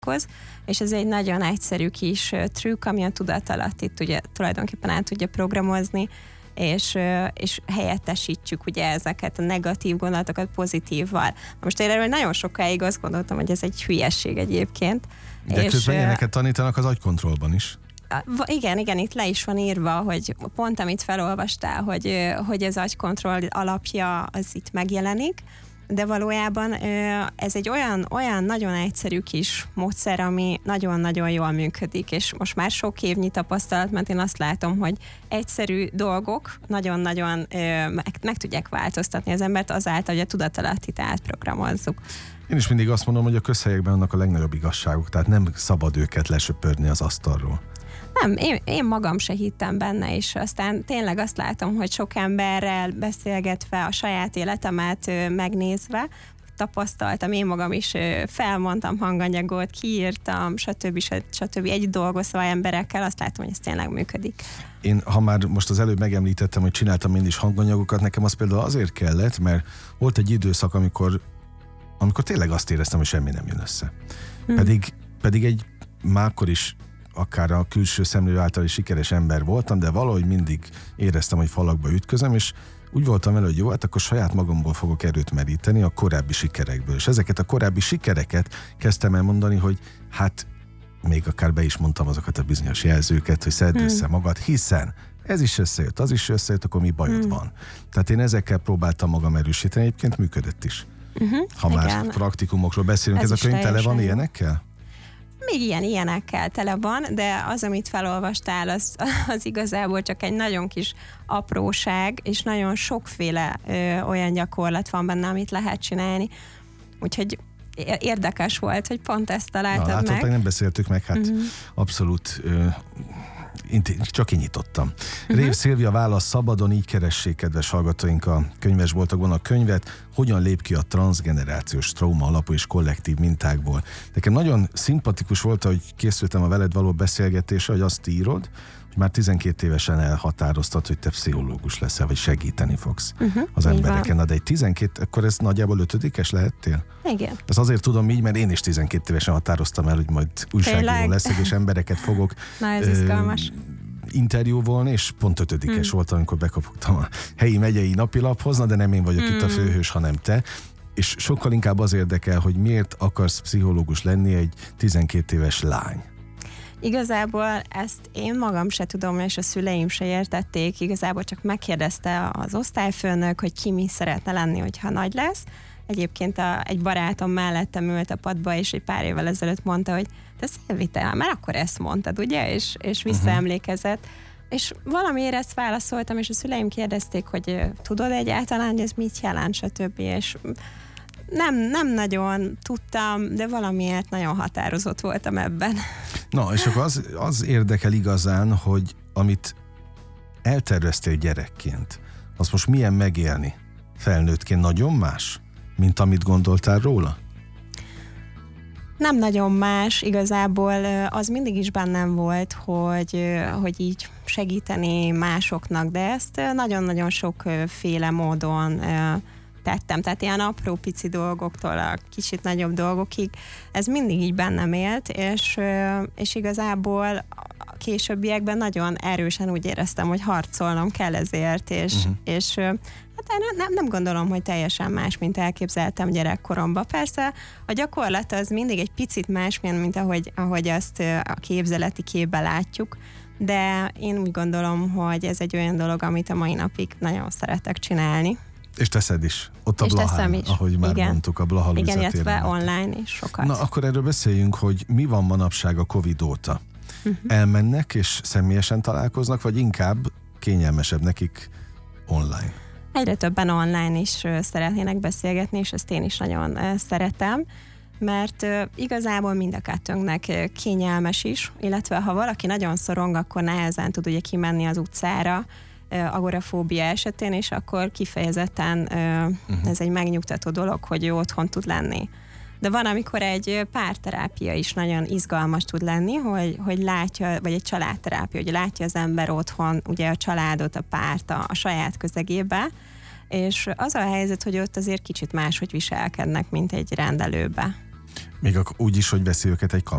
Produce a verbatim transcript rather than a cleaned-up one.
és ez egy nagyon egyszerű kis trükk, ami a tudatalattit ugye tulajdonképpen át tudja programozni, és, és helyettesítjük ugye ezeket a negatív gondolatokat pozitívval. Most én erről nagyon sokáig azt gondoltam, hogy ez egy hülyesség egyébként. De és közben ilyeneket tanítanak az agykontrollban is. Igen, igen, itt le is van írva, hogy pont amit felolvastál, hogy, hogy az agykontroll alapja az itt megjelenik, de valójában ez egy olyan, olyan nagyon egyszerű kis módszer, ami nagyon-nagyon jól működik, és most már sok évnyi tapasztalat, mert én azt látom, hogy egyszerű dolgok nagyon-nagyon meg, meg tudják változtatni az embert azáltal, hogy a tudatalattit átprogramozzuk. Én is mindig azt mondom, hogy a közhelyekben vannak a legnagyobb igazságok, tehát nem szabad őket lesöpörni az asztalról. Nem, én, én magam se hittem benne, és aztán tényleg azt látom, hogy sok emberrel beszélgetve, a saját életemet megnézve, tapasztaltam, én magam is felmondtam hanganyagot, kiírtam, stb. stb. Együtt dolgozva emberekkel, azt látom, hogy ez tényleg működik. Én, ha már most az előbb megemlítettem, hogy csináltam én is hanganyagokat, nekem az például azért kellett, mert volt egy időszak, amikor, amikor tényleg azt éreztem, hogy semmi nem jön össze. Hmm. Pedig, pedig egy mákkor is akár a külső szemlélő által is sikeres ember voltam, de valahogy mindig éreztem, hogy falakba ütközöm, és úgy voltam vele, hogy jó, hát akkor saját magamból fogok erőt meríteni a korábbi sikerekből. És ezeket a korábbi sikereket kezdtem el mondani, hogy hát még akár be is mondtam azokat a bizonyos jelzőket, hogy szedd hmm. össze magad, hiszen ez is összejött, az is összejött, akkor mi bajod hmm. van. Tehát én ezekkel próbáltam magam erősíteni, egyébként működött is. Uh-huh. Ha igen. már praktikumokról beszélünk, ez, ez a könyv tele van ilyenekkel? Még ilyen ilyenekkel tele van, de az, amit felolvastál, az, az igazából csak egy nagyon kis apróság, és nagyon sokféle ö, olyan gyakorlat van benne, amit lehet csinálni. Úgyhogy érdekes volt, hogy pont ezt találtad Na, látod, meg. Nem beszéltük meg, hát uh-huh. abszolút ö, csak kinyitottam. Uh-huh. Rév Szilvia válasz szabadon, így keressék, kedves hallgatóink, a könyvesboltokban a könyvet, hogyan lép ki a transzgenerációs trauma alapú és kollektív mintákból. Nekem nagyon szimpatikus volt, hogy készültem a veled való beszélgetésre, hogy azt írod, hogy már tizenkét évesen elhatároztad, hogy te pszichológus leszel, vagy segíteni fogsz uh-huh, az embereken. Na, de egy tizenkét, akkor ez nagyjából ötödikes lehettél? Igen. Ez azért tudom így, mert én is tizenkét évesen határoztam el, hogy majd újságíró leszek, és embereket fogok Na, ez ö, izgalmas. interjúvolni, és pont ötödikes hmm. voltam, amikor bekapogtam a helyi megyei napilaphoz, na, de nem én vagyok hmm. itt a főhős, hanem te. És sokkal inkább az érdekel, hogy miért akarsz pszichológus lenni egy tizenkét éves lány. Igazából ezt én magam se tudom, és a szüleim se értették. Igazából csak megkérdezte az osztályfőnök, hogy ki mi szeretne lenni, hogyha nagy lesz. Egyébként a, egy barátom mellettem ült a padba, és egy pár évvel ezelőtt mondta, hogy te Szilvita, már akkor ezt mondtad, ugye? És, és visszaemlékezett. És valamiért ezt válaszoltam, és a szüleim kérdezték, hogy tudod egyáltalán, hogy ez mit jelent, stb. És nem, nem nagyon tudtam, de valamiért nagyon határozott voltam ebben. Na, és akkor az, az érdekel igazán, hogy amit elterveztél gyerekként, azt most milyen megélni felnőttként, nagyon más, mint amit gondoltál róla? Nem nagyon más, igazából az mindig is bennem volt, hogy, hogy így segíteni másoknak, de ezt nagyon-nagyon sokféle módon tettem, tehát ilyen apró pici dolgoktól a kicsit nagyobb dolgokig, ez mindig így bennem élt, és, és igazából a későbbiekben nagyon erősen úgy éreztem, hogy harcolnom kell ezért, és, uh-huh. és hát nem, nem gondolom, hogy teljesen más, mint elképzeltem gyerekkoromban. Persze a gyakorlat az mindig egy picit más, mint ahogy, ahogy azt a képzeleti képben látjuk, de én úgy gondolom, hogy ez egy olyan dolog, amit a mai napig nagyon szeretek csinálni. És teszed is. Ott a Blahán, ahogy már igen. mondtuk, a Blaha Lujza téren. Igen, illetve online is sokat. Na, akkor erről beszéljünk, hogy mi van manapság a Covid óta. Uh-huh. Elmennek és személyesen találkoznak, vagy inkább kényelmesebb nekik online? Egyre többen online is szeretnének beszélgetni, és ezt én is nagyon szeretem, mert igazából mind a kettőnknek kényelmes is, illetve ha valaki nagyon szorong, akkor nehezen tud ugye kimenni az utcára, agorafóbia esetén, és akkor kifejezetten uh-huh. ez egy megnyugtató dolog, hogy ő otthon tud lenni. De van, amikor egy párterápia is nagyon izgalmas tud lenni, hogy, hogy látja, vagy egy családterápia, hogy látja az ember otthon ugye a családot, a párt, a, a saját közegébe, és az a helyzet, hogy ott azért kicsit máshogy viselkednek, mint egy rendelőbe. Még úgy is, hogy veszi őket egy